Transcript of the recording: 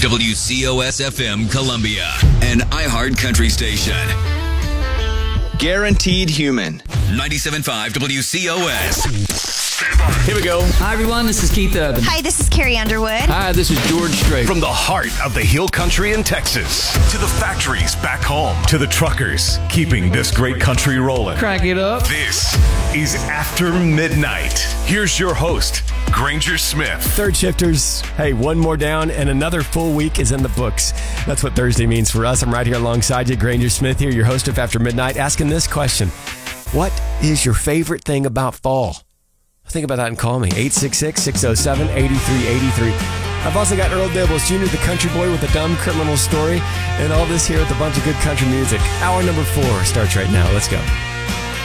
WCOS-FM Columbia, an iHeart country station. Guaranteed Human. 97.5 WCOS. Here we go. Hi, everyone. This is Keith Urban. Hi, this is Carrie Underwood. Hi, this is George Strait. From the heart of the Hill Country in Texas to the factories back home to the truckers keeping this great country rolling. Crack it up. This is After Midnight. Here's your host, Granger Smith. Third shifters, hey, one more down and another full week is in the books. That's what Thursday means for us. I'm right here alongside you, Granger Smith here, your host of After Midnight, asking this question. What is your favorite thing about fall? Think about that and call me, 866-607-8383. I've also got Earl Dibbles Jr., the country boy with a dumb criminal story, and all this here with a bunch of good country music. Hour number 4 starts right now. Let's go.